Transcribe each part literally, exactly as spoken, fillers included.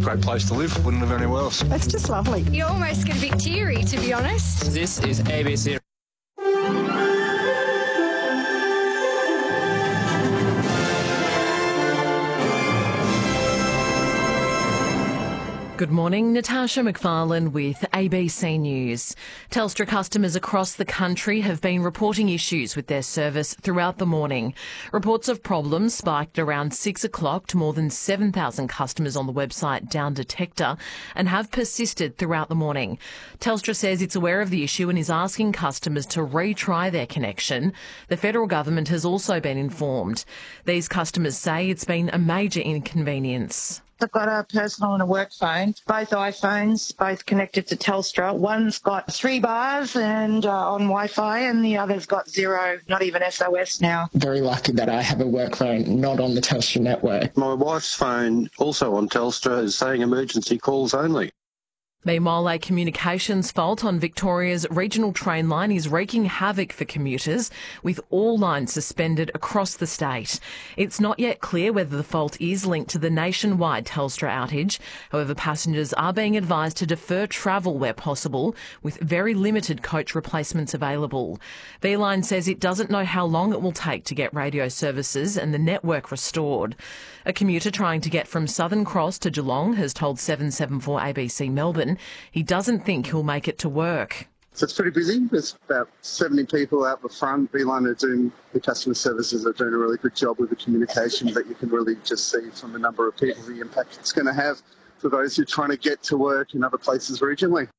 Great place to live. Wouldn't live anywhere else. It's just lovely. You almost get a bit teary, to be honest. This is A B C. Good morning, Natasha McFarlane with A B C News. Telstra customers across the country have been reporting issues with their service throughout the morning. Reports of problems spiked around six o'clock to more than seven thousand customers on the website Down Detector and have persisted throughout the morning. Telstra says it's aware of the issue and is asking customers to retry their connection. The federal government has also been informed. These customers say it's been a major inconvenience. I've got a personal and a work phone, both iPhones, both connected to Telstra. One's got three bars and uh, on Wi-Fi, and the other's got zero, not even S O S now. Very lucky that I have a work phone, not on the Telstra network. My wife's phone, also on Telstra, is saying emergency calls only. Meanwhile, a communications fault on Victoria's regional train line is wreaking havoc for commuters, with all lines suspended across the state. It's not yet clear whether the fault is linked to the nationwide Telstra outage. However, passengers are being advised to defer travel where possible, with very limited coach replacements available. V-Line says it doesn't know how long it will take to get radio services and the network restored. A commuter trying to get from Southern Cross to Geelong has told seven seven four A B C Melbourne he doesn't think he'll make it to work. So it's pretty busy. There's about seventy people out the front. V-Line are doing, the customer services are doing a really good job with the communication, but you can really just see from the number of people the impact it's going to have for those who are trying to get to work in other places regionally.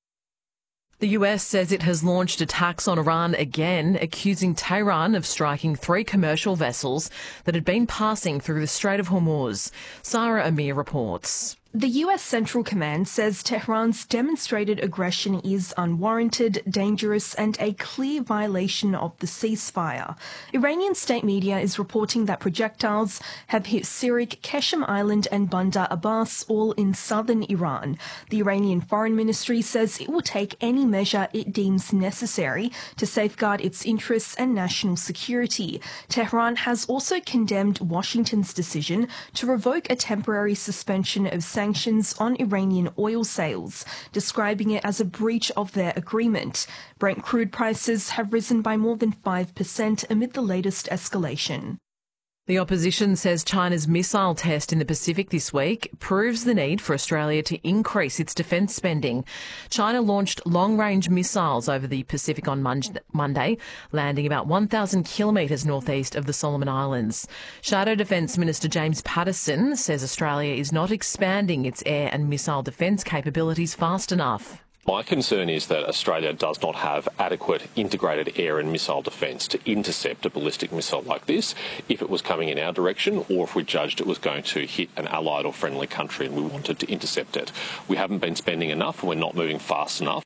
The U S says it has launched attacks on Iran again, accusing Tehran of striking three commercial vessels that had been passing through the Strait of Hormuz. Sarah Amir reports. The U S Central Command says Tehran's demonstrated aggression is unwarranted, dangerous and a clear violation of the ceasefire. Iranian state media is reporting that projectiles have hit Sirik, Keshem Island and Bandar Abbas, all in southern Iran. The Iranian Foreign Ministry says it will take any measure it deems necessary to safeguard its interests and national security. Tehran has also condemned Washington's decision to revoke a temporary suspension of sanctions on Iranian oil sales, describing it as a breach of their agreement. Brent crude prices have risen by more than five percent amid the latest escalation. The opposition says China's missile test in the Pacific this week proves the need for Australia to increase its defence spending. China launched long-range missiles over the Pacific on Monday, landing about one thousand kilometres northeast of the Solomon Islands. Shadow Defence Minister James Patterson says Australia is not expanding its air and missile defence capabilities fast enough. My concern is that Australia does not have adequate integrated air and missile defence to intercept a ballistic missile like this if it was coming in our direction or if we judged it was going to hit an allied or friendly country and we wanted to intercept it. We haven't been spending enough and we're not moving fast enough.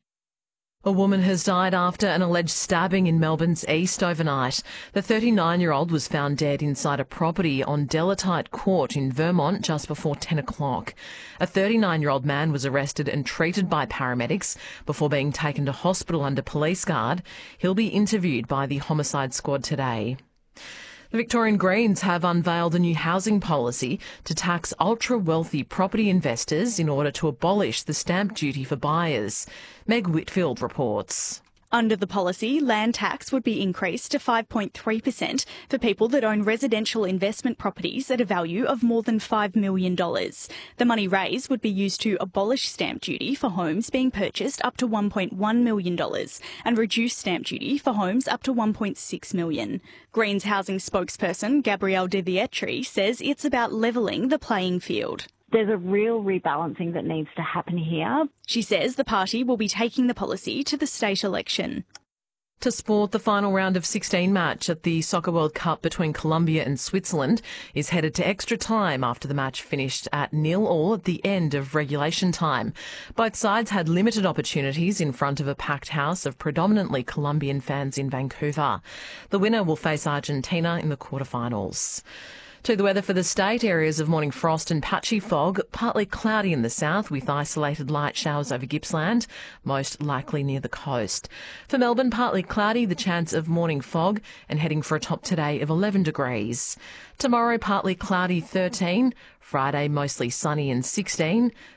A woman has died after an alleged stabbing in Melbourne's east overnight. The thirty-nine-year-old was found dead inside a property on Delatite Court in Vermont just before ten o'clock. A thirty-nine-year-old man was arrested and treated by paramedics before being taken to hospital under police guard. He'll be interviewed by the homicide squad today. The Victorian Greens have unveiled a new housing policy to tax ultra-wealthy property investors in order to abolish the stamp duty for buyers. Meg Whitfield reports. Under the policy, land tax would be increased to five point three percent for people that own residential investment properties at a value of more than five million dollars. The money raised would be used to abolish stamp duty for homes being purchased up to one point one million dollars and reduce stamp duty for homes up to one point six million dollars. Greens housing spokesperson Gabrielle De Vietri says it's about levelling the playing field. There's a real rebalancing that needs to happen here. She says the party will be taking the policy to the state election. To sport, the final round of sixteen match at the Soccer World Cup between Colombia and Switzerland is headed to extra time after the match finished at nil all at the end of regulation time. Both sides had limited opportunities in front of a packed house of predominantly Colombian fans in Vancouver. The winner will face Argentina in the quarterfinals. To the weather for the state, areas of morning frost and patchy fog, partly cloudy in the south with isolated light showers over Gippsland, most likely near the coast. For Melbourne, partly cloudy, the chance of morning fog and heading for a top today of eleven degrees. Tomorrow, partly cloudy, thirteen. Friday, mostly sunny and sixteen.